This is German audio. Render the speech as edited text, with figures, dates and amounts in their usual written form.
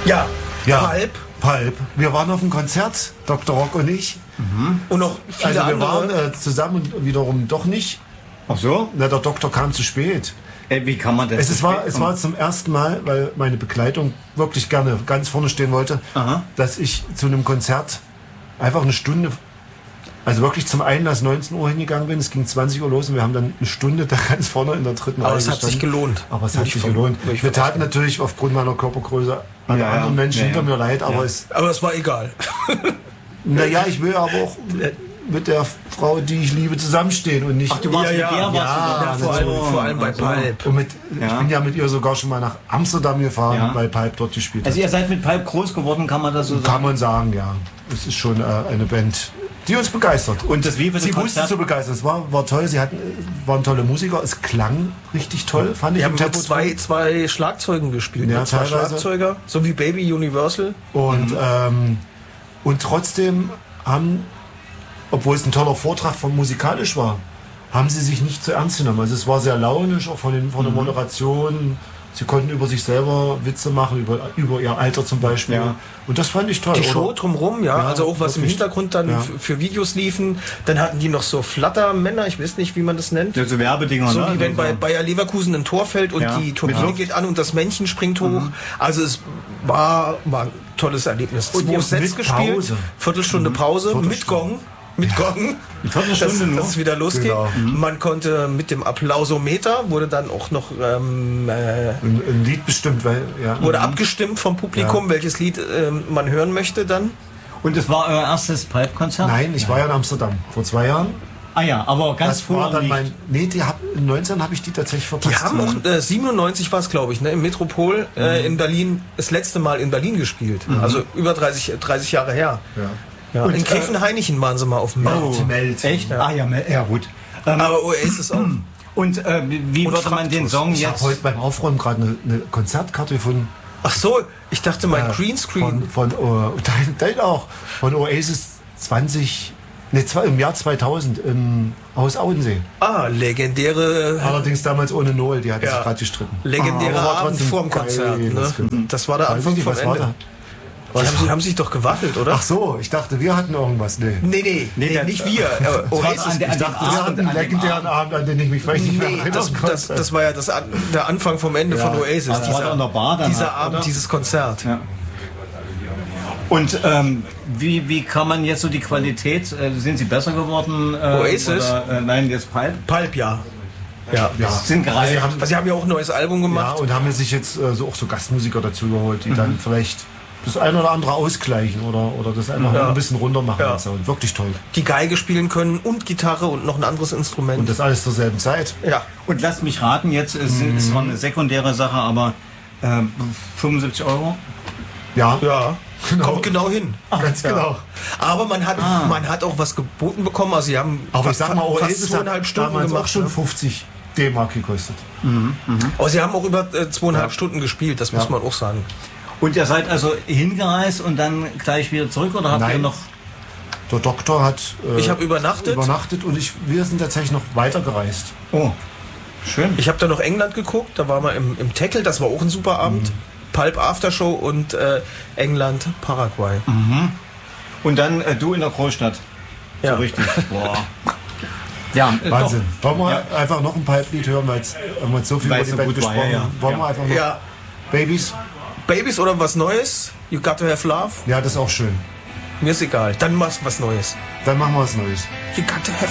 Ja, Ja, Pulp. Wir waren auf dem Konzert, Dr. Rock und ich. Und noch viele Also wir andere. waren zusammen und wiederum doch nicht. Ach so? Na, der Doktor kam zu spät. Wie kann man das? Es war zum ersten Mal, weil meine Begleitung wirklich gerne ganz vorne stehen wollte, dass ich zu einem Konzert einfach eine Stunde, also wirklich zum Einlass 19 Uhr hingegangen bin. Es ging 20 Uhr los und wir haben dann eine Stunde da ganz vorne in der dritten Reihe Aber es hat sich gestanden. gelohnt. Aber es hat sich gelohnt. Wir taten natürlich aufgrund meiner Körpergröße alle anderen Menschen hinter mir leid, aber es... Aber es war egal. Naja, ich will aber auch mit der Frau, die ich liebe, zusammenstehen und nicht... Ach, du warst mit der, warst du da? vor allem bei Pulp. Und ich bin ja mit ihr sogar schon mal nach Amsterdam gefahren, weil Pulp dort gespielt hat. Also ihr seid mit Pulp groß geworden, kann man das so sagen? Kann man sagen, ja. Es ist schon eine Band, die uns begeistert. Und das wievielte Sie wusste Konzert? zu begeistern. Es war toll. Sie waren tolle Musiker. Es klang richtig toll, fand ich. Die haben im mit Tempo zwei Schlagzeugen gespielt. Ja, mit zwei teilweise. Schlagzeuger, so wie Baby Universal. Und trotzdem obwohl es ein toller Vortrag von musikalisch war, haben sie sich nicht zu ernst genommen. Also es war sehr launisch, auch von der Moderation. Sie konnten über sich selber Witze machen, über ihr Alter zum Beispiel. Ja. Und das fand ich toll. Die Show drumherum, also auch was im wirklich. Hintergrund dann für Videos liefen. Dann hatten die noch so Flattermänner, ich weiß nicht, wie man das nennt. Ja, so Werbedinger, So ne? wie wenn bei So. Bayer Leverkusen ein Tor fällt und die Turbine geht an und das Männchen springt hoch. Also es war ein tolles Erlebnis. Und 2 Sets mit gespielt, Pause. Viertelstunde Pause, mit Gong. Mit Gong, Viertelstunde dass es wieder losgeht. Genau. Man konnte mit dem Applausometer, wurde dann auch noch Ein Lied bestimmt, weil wurde abgestimmt vom Publikum, welches Lied man hören möchte dann. Und es war euer erstes Pulp-Konzert? Nein, ich war ja in Amsterdam vor 2 Jahren. Ah ja, aber ganz Das früh war dann nicht. in 19 habe ich die tatsächlich verpasst. Die haben auch 97 war es, glaube ich, ne, im Metropol in Berlin das letzte Mal in Berlin gespielt. Also über 30 Jahre her. Ja. Ja. Und in Gräfenhainichen waren sie mal auf dem Meld. Meld. Echt? Ja. Ah ja, ja gut. Aber Oasis auch. Und wie würde man den Song Ich habe jetzt... heute beim Aufräumen gerade eine Konzertkarte gefunden. Ach so, ich dachte mein Greenscreen. Dein auch. Von Oasis im Jahr 2000 im Haus Auensee. Legendäre Allerdings damals ohne Noel, die hat sich Ja. gerade gestritten. legendäre Aber war Abend trotzdem vorm Konzert. geil, Ne? Das war der Anfang vom was war Ende. da? Die haben sich doch gewaffelt, oder? Ach so, ich dachte, wir hatten irgendwas. Nee. Nee, nicht wir. Oasis. Ich dachte, wir hatten einen legendären Abend, an den ich mich vielleicht nicht mehr Nee, erinnern konnte. das war ja der Anfang vom Ende von Oasis. Das war an der Bar dann dieser halt, Abend, oder? dieses Konzert. Ja. Und wie kann man jetzt so die Qualität, sind sie besser geworden? Oasis? Oder, nein, jetzt Pulp? Pulp, ja. Ja. Sind gereift. Sie haben ja auch ein neues Album Ja, gemacht. und haben sich jetzt auch so Gastmusiker dazu geholt, die dann vielleicht das eine oder andere ausgleichen oder das einfach noch ein bisschen runter machen. Ja. Den Sound. Wirklich toll. Die Geige spielen können und Gitarre und noch ein anderes Instrument. Und das alles zur selben Zeit. ja. Und lasst mich raten, jetzt ist zwar eine sekundäre Sache, aber 75 Euro? Ja, Ja. Genau. Kommt genau hin. ganz genau. Aber man hat auch was geboten bekommen. Also sie haben Aber ich sag mal, fast Oasis hat 2,5 Stunden damals gemacht. auch schon ne? 50 D-Mark gekostet. Aber sie haben auch über 2,5 Stunden gespielt, das muss man auch sagen. Und ihr seid also hingereist und dann gleich wieder zurück oder habt ihr Nein. noch... Der Doktor hat Ich habe übernachtet. und wir sind tatsächlich noch weitergereist. Oh, schön. Ich habe da noch England geguckt, da waren wir im Tackle, das war auch ein super Abend. Pulp Aftershow und England, Paraguay. Und dann du in der Großstadt. Ja. So richtig. Boah. Ja, Wahnsinn. Doch. Wollen wir einfach noch ein Pipe-Lied hören, weil wir jetzt so viel über Weil's die so Band gut war, gesprochen ja, haben. Wollen wir einfach noch Ja. Babies? Babies oder was Neues? You got to have love? Ja, das ist auch schön. Mir ist egal. Dann machst du was Neues. Dann machen wir was Neues. You got to have